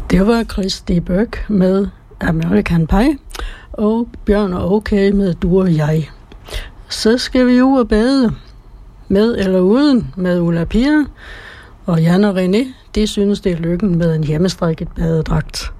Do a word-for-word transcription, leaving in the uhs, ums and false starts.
Det var Christy Burke med American Pie, og Bjørn og Okay med Du og jeg. Så skal vi ud og bade, med eller uden, med Ulla Pia, og Jan og René, de synes det er lykken med en hjemmestrikket badedragt.